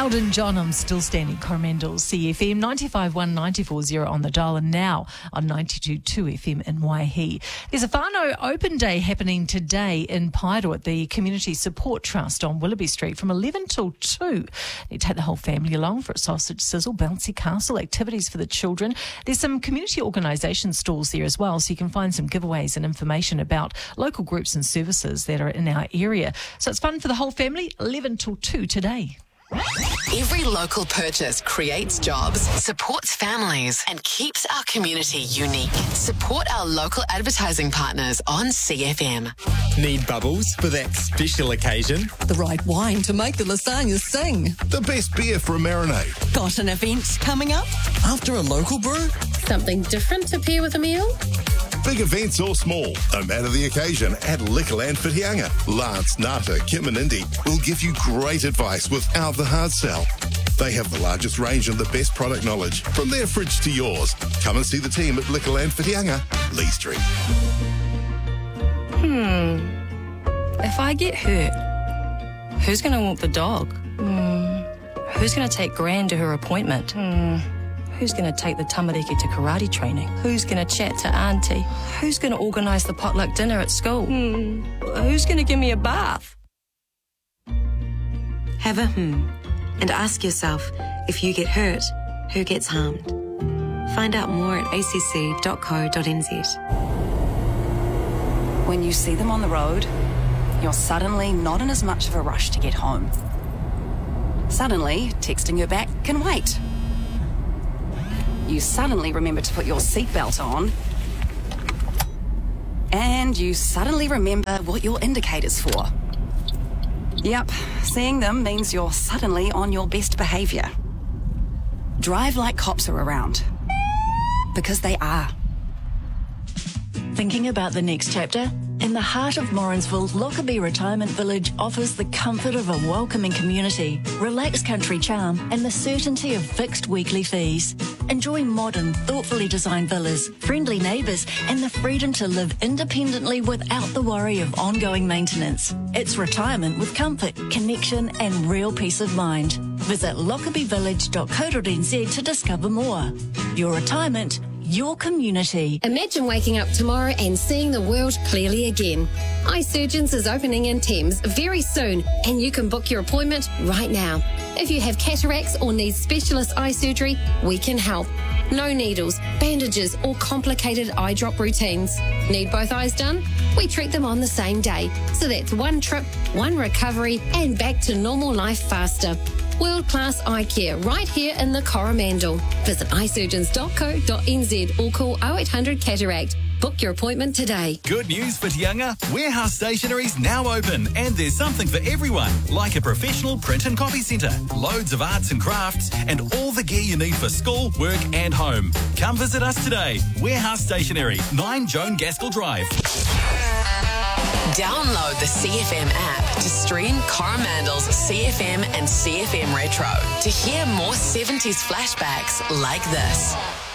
Elton John, I'm still standing. Coromandel CFM 95.1 94.0 on the dial, and now on 92.2 FM in Waihi. There's a whānau open day happening today in Paeroa at the Community Support Trust on Willoughby Street from 11 till 2. You take the whole family along for a sausage sizzle, bouncy castle, activities for the children. There's some community organisation stalls there as well, so you can find some giveaways and information about local groups and services that are in our area. So it's fun for the whole family, 11 till 2 today. Every local purchase creates jobs, supports families, and keeps our community unique. Support our local advertising partners on CFM. Need bubbles for that special occasion? The right wine to make the lasagna sing. The best beer for a marinade. Got an event coming up? After a local brew? Something different to pair with a meal? Big events or small, no matter the occasion, at Liquorland Whitianga. Lance, Nata, Kim and Indy will give you great advice without the hard sell. They have the largest range and the best product knowledge, from their fridge to yours. Come and see the team at Liquorland Whitianga, Lee Street. If I get hurt, who's going to walk the dog? Who's going to take Gran to her appointment? Who's going to take the tamariki to karate training? Who's going to chat to Auntie? Who's going to organise the potluck dinner at school? Who's going to give me a bath? Have a and ask yourself, if you get hurt, who gets harmed? Find out more at acc.co.nz. When you see them on the road, you're suddenly not in as much of a rush to get home. Suddenly, texting her back can wait. You suddenly remember to put your seatbelt on, and you suddenly remember what your indicator's for. Yep, seeing them means you're suddenly on your best behaviour. Drive like cops are around, because they are. Thinking about the next chapter? In the heart of Morrinsville, Lockerbie Retirement Village offers the comfort of a welcoming community, relaxed country charm, and the certainty of fixed weekly fees. Enjoy modern, thoughtfully designed villas, friendly neighbours, and the freedom to live independently without the worry of ongoing maintenance. It's retirement with comfort, connection, and real peace of mind. Visit lockerbievillage.co.nz to discover more. Your retirement, your community. Imagine waking up tomorrow and seeing the world clearly again. Eye Surgeons is opening in Thames very soon, and you can book your appointment right now. If you have cataracts or need specialist eye surgery, we can help. No needles, bandages, or complicated eye drop routines. Need both eyes done? We treat them on the same day. So that's one trip, one recovery, and back to normal life faster. World-class eye care right here in the Coromandel. Visit eyesurgeons.co.nz or call 0800 Cataract. Book your appointment today. Good news for Tianga. Warehouse Stationery's now open, and there's something for everyone, like a professional print and copy centre, loads of arts and crafts, and all the gear you need for school, work and home. Come visit us today. Warehouse Stationery, 9 Joan Gaskell Drive. Download the CFM app to stream Coromandel's CFM and CFM Retro to hear more 70s flashbacks like this.